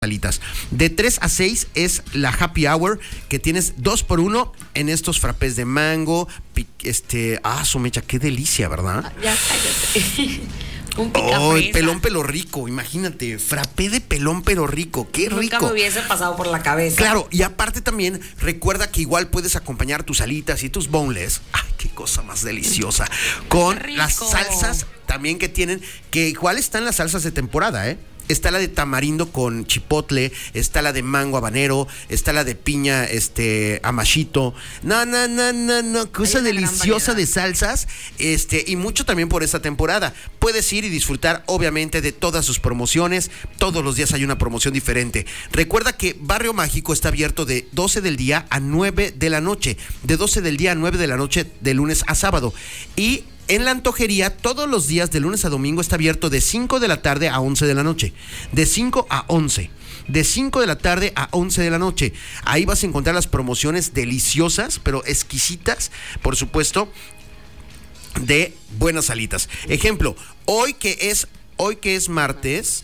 alitas. De 3 a 6 es la happy hour, que tienes 2x1 en estos frappés de mango. Su mecha, qué delicia, ¿verdad? Ya cállate. Un picafresa. Pelón pelo rico, imagínate, frappé de pelón pelo rico, qué rico. Nunca me hubiese pasado por la cabeza. Claro, y aparte también recuerda que igual puedes acompañar tus alitas y tus boneless. Ay, qué cosa más deliciosa. Con las salsas también que tienen, que igual están las salsas de temporada, ¿eh? Está la de tamarindo con chipotle, está la de mango habanero, está la de piña, amashito. No, cosa deliciosa de salsas, y mucho también por esta temporada. Puedes ir y disfrutar, obviamente, de todas sus promociones. Todos los días hay una promoción diferente. Recuerda que Barrio Mágico está abierto de 12 del día a 9 de la noche. De 12 del día a 9 de la noche, de lunes a sábado. Y en la antojería, todos los días de lunes a domingo está abierto de 5 de la tarde a 11 de la noche. De 5 a 11. De 5 de la tarde a 11 de la noche. Ahí vas a encontrar las promociones deliciosas, pero exquisitas, por supuesto, de buenas alitas. Ejemplo, hoy que es martes.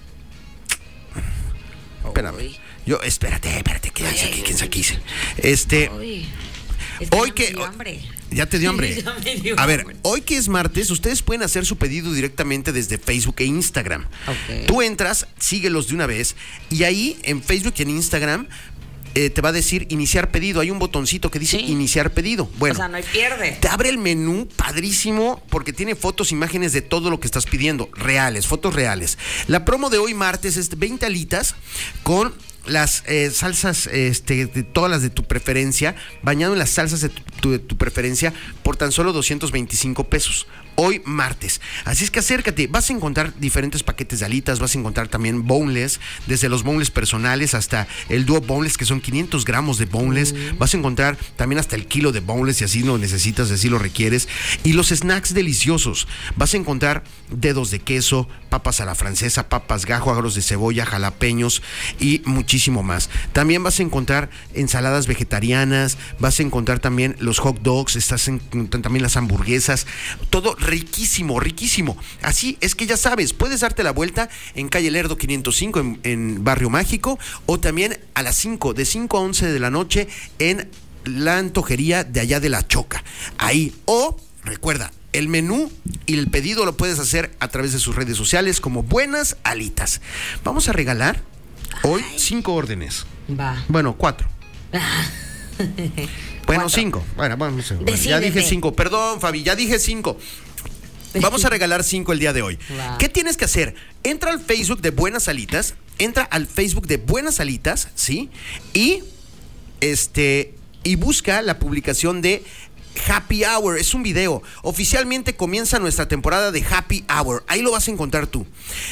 Espérame. Espérate, quédense aquí. Hoy que... ¿Ya te dio hambre? Ya me dio A ver, hambre. hoy que es martes, ustedes pueden hacer su pedido directamente desde Facebook e Instagram. Okay. Tú entras, síguelos de una vez, y ahí en Facebook y en Instagram te va a decir iniciar pedido. Hay un botoncito que dice iniciar pedido. Bueno, O sea, no hay pierde. te abre el menú padrísimo porque tiene fotos, imágenes de todo lo que estás pidiendo. Reales, fotos reales. La promo de hoy martes es 20 alitas con las salsas, de todas las de tu preferencia, bañado en las salsas de tu preferencia por tan solo 225 pesos. Hoy martes. Así es que acércate, vas a encontrar diferentes paquetes de alitas, vas a encontrar también boneless, desde los boneless personales hasta el dúo boneless, que son 500 gramos de boneless. Vas a encontrar también hasta el kilo de boneless, si así lo necesitas, si así lo requieres. Y los snacks deliciosos. Vas a encontrar dedos de queso, papas a la francesa, papas gajo, agros de cebolla, jalapeños y muchísimo más. También vas a encontrar ensaladas vegetarianas, vas a encontrar también los hot dogs, también las hamburguesas, todo riquísimo, riquísimo. Así es que ya sabes, puedes darte la vuelta en calle Lerdo 505 en Barrio Mágico, o también a las 5, de 5 a 11 de la noche en la antojería de allá de La Choca. Ahí, o recuerda, el menú y el pedido lo puedes hacer a través de sus redes sociales como Buenas Alitas. Vamos a regalar hoy 5 órdenes. Va. Bueno, 4. Bueno, 4. 5. Bueno, vamos a ver. Ya Decídete. dije 5. Perdón, Fabi, ya dije 5. Vamos a regalar 5 el día de hoy. Wow. ¿Qué tienes que hacer? Entra al Facebook de Buenas Alitas. ¿Sí? Y busca la publicación de Happy Hour. Es un video. Oficialmente comienza nuestra temporada de Happy Hour. Ahí lo vas a encontrar tú.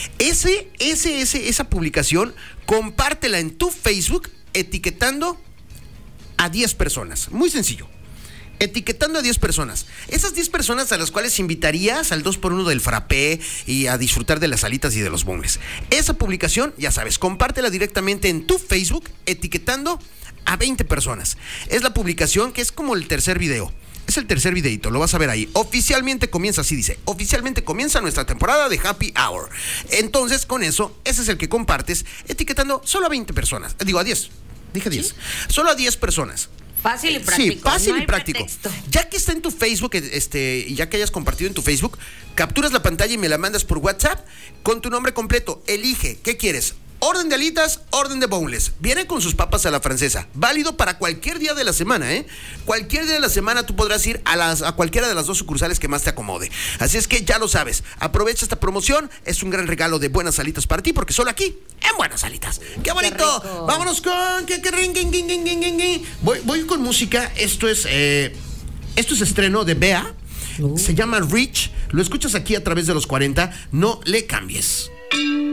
Esa publicación, compártela en tu Facebook etiquetando a 10 personas. Muy sencillo. Etiquetando a 10 personas. Esas 10 personas a las cuales invitarías al 2x1 del frappé y a disfrutar de las alitas y de los boneless. Esa publicación, ya sabes, compártela directamente en tu Facebook etiquetando a 20 personas. Es la publicación que es como el tercer video. Es el tercer videito, lo vas a ver ahí. Oficialmente comienza, así dice. Oficialmente comienza nuestra temporada de Happy Hour. Entonces, con eso, ese es el que compartes etiquetando solo a 20 personas. Digo, a 10. Dije 10. ¿Sí? Solo a 10 personas. Fácil y práctico. Sí, fácil no y hay práctico. pretexto. Ya que está en tu Facebook, y ya que hayas compartido en tu Facebook, capturas la pantalla y me la mandas por WhatsApp con tu nombre completo. Elige, ¿qué quieres? Orden de alitas, orden de boneless. Viene con sus papas a la francesa. Válido para cualquier día de la semana, ¿eh? Cualquier día de la semana tú podrás ir a cualquiera de las 2 sucursales que más te acomode. Así es que ya lo sabes. Aprovecha esta promoción. Es un gran regalo de Buenas Alitas para ti, porque solo aquí, en Buenas Alitas. ¡Qué bonito! rico. Vámonos con... Voy con música. Esto es estreno de Bea. Se llama Rich. Lo escuchas aquí a través de los 40. No le cambies.